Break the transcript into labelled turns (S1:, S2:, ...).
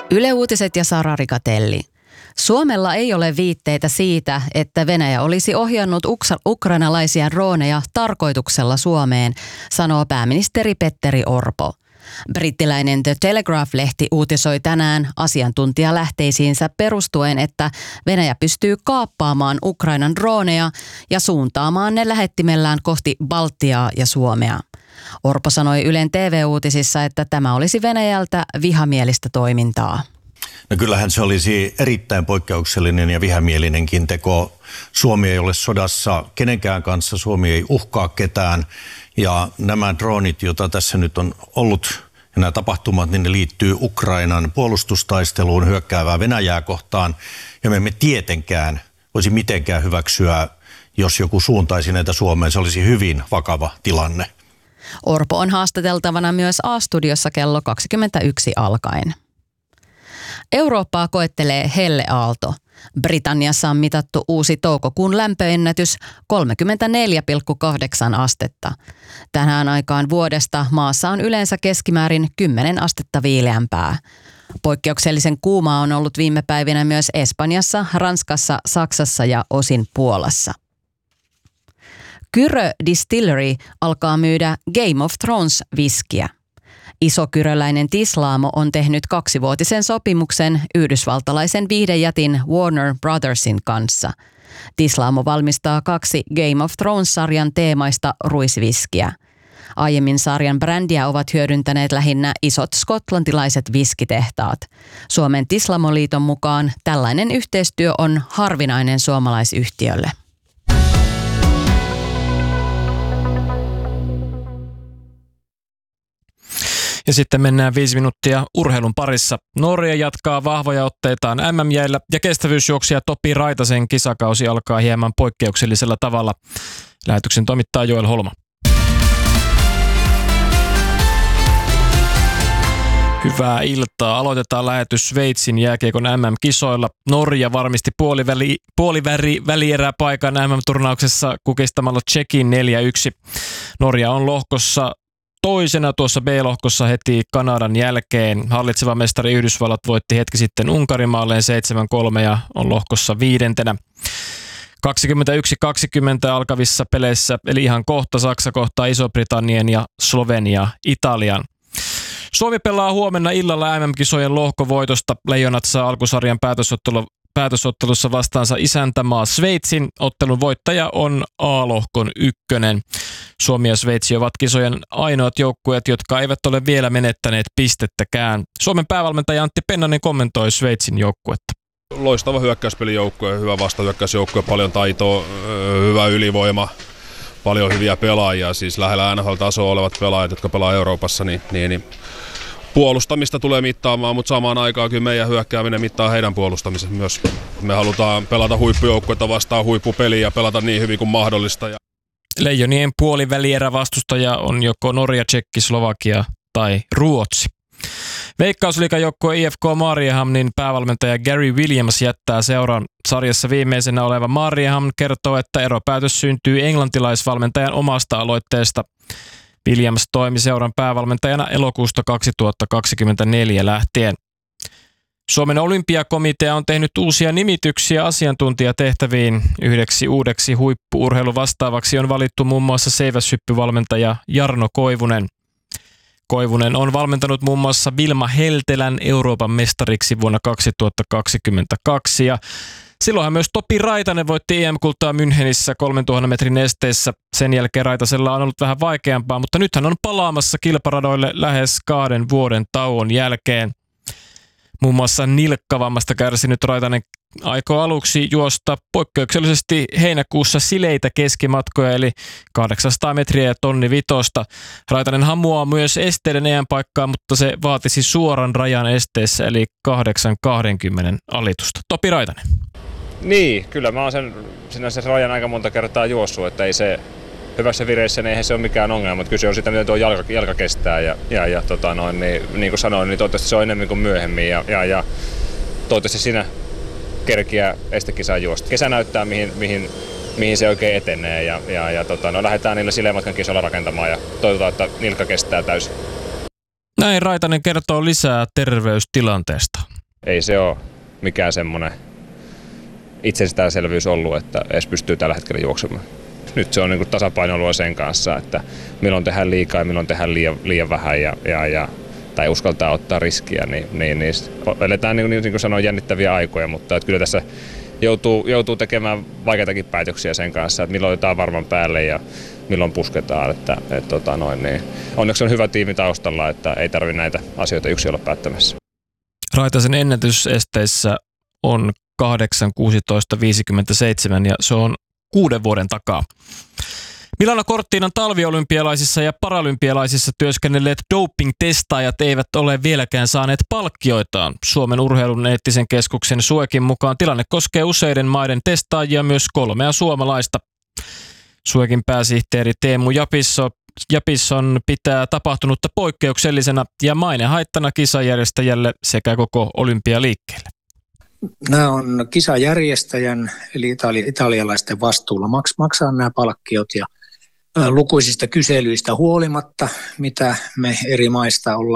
S1: Yle Uutiset ja Sara Rikatelli. Suomella ei ole viitteitä siitä, että Venäjä olisi ohjannut ukrainalaisia drooneja tarkoituksella Suomeen, sanoo pääministeri Petteri Orpo. Brittiläinen The Telegraph-lehti uutisoi tänään asiantuntijalähteisiinsä perustuen, että Venäjä pystyy kaappaamaan Ukrainan drooneja ja suuntaamaan ne lähettimellään kohti Baltiaa ja Suomea. Orpo sanoi Ylen TV-uutisissa, että tämä olisi Venäjältä vihamielistä toimintaa.
S2: No kyllähän se olisi erittäin poikkeuksellinen ja vihamielinenkin teko. Suomi ei ole sodassa kenenkään kanssa, Suomi ei uhkaa ketään. Ja nämä droonit, joita tässä nyt on ollut, ja nämä tapahtumat, niin ne liittyy Ukrainan puolustustaisteluun hyökkäävää Venäjää kohtaan. Ja me emme tietenkään voisi mitenkään hyväksyä, jos joku suuntaisi näitä Suomeen. Se olisi hyvin vakava tilanne.
S1: Orpo on haastateltavana myös A-studiossa kello 21 alkaen. Eurooppaa koettelee helleaalto. Britanniassa on mitattu uusi toukokuun lämpöennätys 34,8 astetta. Tänään aikaan vuodesta maassa on yleensä keskimäärin 10 astetta viileämpää. Poikkeuksellisen kuumaa on ollut viime päivinä myös Espanjassa, Ranskassa, Saksassa ja osin Puolassa. Kyrö Distillery alkaa myydä Game of Thrones-viskiä. Isokyröläinen Tislaamo on tehnyt 2-vuotisen sopimuksen yhdysvaltalaisen viihdejätin Warner Brothersin kanssa. Tislaamo valmistaa 2 Game of Thrones-sarjan teemaista ruisviskiä. Aiemmin sarjan brändiä ovat hyödyntäneet lähinnä isot skotlantilaiset viskitehtaat. Suomen Tislamoliiton mukaan tällainen yhteistyö on harvinainen suomalaisyhtiölle.
S3: Ja sitten mennään 5 minuuttia urheilun parissa. Norja jatkaa vahvoja otteitaan MM-jäillä ja kestävyysjuoksija Topi Raitasen kisakausi alkaa hieman poikkeuksellisella tavalla. Lähetyksen toimittaa Joel Holma. Hyvää iltaa. Aloitetaan lähetys Sveitsin jääkiekon MM-kisoilla. Norja varmisti puolivälieräpaikan MM-turnauksessa kukistamalla Tšekin 4-1. Norja on lohkossa toisena tuossa B-lohkossa heti Kanadan jälkeen. Hallitseva mestari Yhdysvallat voitti hetki sitten Unkarin maalleen 7-3 ja on lohkossa 5. 21-20 alkavissa peleissä, eli ihan kohta Saksa kohtaa Iso-Britannian ja Slovenia Italian. Suomi pelaa huomenna illalla MM-kisojen lohkovoitosta. Leijonat saa alkusarjan päätösottelussa vastaansa isäntämaa Sveitsin. Ottelun voittaja on A-lohkon 1. Suomi ja Sveitsi ovat kisojen ainoat joukkueet, jotka eivät ole vielä menettäneet pistettäkään. Suomen päävalmentaja Antti Pennanen kommentoi Sveitsin joukkuetta.
S4: Loistava hyökkäyspelijoukkue, hyvä vastahyökkäysjoukkue, paljon taitoa, hyvä ylivoima, paljon hyviä pelaajia, siis lähellä NHL-tasoa olevat pelaajat, jotka pelaa Euroopassa, niin puolustamista tulee mittaamaan, mutta samaan aikaan kyllä meidän hyökkääminen mittaa heidän puolustamisen myös. Me halutaan pelata huippujoukkuetta vastaan huippupeliä ja pelata niin hyvin kuin mahdollista.
S3: Leijonien puolivälierä vastustaja on joko Norja, Tšekki, Slovakia tai Ruotsi. Veikkausliigajoukkue IFK Mariehamnin päävalmentaja Gary Williams jättää seuran. Sarjassa viimeisenä oleva Mariehamn kertoo, että eropäätös syntyy englantilaisvalmentajan omasta aloitteesta. Williams toimi seuran päävalmentajana elokuusta 2024 lähtien. Suomen olympiakomitea on tehnyt uusia nimityksiä asiantuntijatehtäviin. Yhdeksi uudeksi huippu-urheiluvastaavaksi on valittu muun muassa seiväshyppyvalmentaja Jarno Koivunen. Koivunen on valmentanut muun muassa Vilma Heltelän Euroopan mestariksi vuonna 2022 ja silloinhan myös Topi Raitanen voitti EM-kultaa Münchenissä 3000 metrin esteissä. Sen jälkeen Raitasella on ollut vähän vaikeampaa, mutta nyt hän on palaamassa kilparadoille lähes 2 vuoden tauon jälkeen. Muun muassa nilkkavammasta kärsinyt Raitanen aikoo aluksi juosta poikkeuksellisesti heinäkuussa sileitä keskimatkoja eli 800 metriä ja 1.500. Raitanen hamuaa myös esteiden EM-paikkaa, mutta se vaatisi suoran rajan esteissä eli 8.20 alitusta. Topi Raitanen.
S5: Niin, kyllä mä oon sen rajan aika monta kertaa juossut, että ei se hyvässä vireessä, niin eihän se ole mikään ongelma, mutta kyse on sitä, miten tuo jalka kestää niin kuin sanoin, niin toivottavasti se on enemmän kuin myöhemmin ja toivottavasti siinä kerkiä estekisaa juosta. Kesä näyttää, mihin se oikein etenee ja lähdetään niillä sileämatkan kisoilla rakentamaan ja toivotaan, että nilkka kestää täysin.
S3: Näin Raitanen kertoo lisää terveystilanteesta.
S5: ei se ole mikään semmoinen itsestäänselvyys ollut, että edes pystyy tällä hetkellä juoksemaan. Nyt se on niin kuin tasapainoilua sen kanssa, että milloin tehdään liikaa ja milloin tehdään liian vähän tai uskaltaa ottaa riskiä, niin eletään niin kuin sanoin jännittäviä aikoja, mutta että kyllä tässä joutuu tekemään vaikeitakin päätöksiä sen kanssa, että milloin otetaan varman päälle ja milloin pusketaan. Niin. Onneksi on hyvä tiimi taustalla, että ei tarvitse näitä asioita yksin olla päättämässä.
S3: Raitasen ennätysesteissä on 8.16.57 ja se on 6 vuoden takaa. Milano Cortinan talviolympialaisissa ja paralympialaisissa työskennelleet doping-testaajat eivät ole vieläkään saaneet palkkioitaan. Suomen urheilun eettisen keskuksen SUEKin mukaan tilanne koskee useiden maiden testaajia, myös 3 suomalaista. SUEKin pääsihteeri Teemu Japisson pitää tapahtunutta poikkeuksellisena ja mainehaittana kisajärjestäjälle sekä koko olympialiikkeelle.
S6: Nämä on kisajärjestäjän eli italialaisten vastuulla maksaa nämä palkkiot ja lukuisista kyselyistä huolimatta, mitä me eri maista ollaan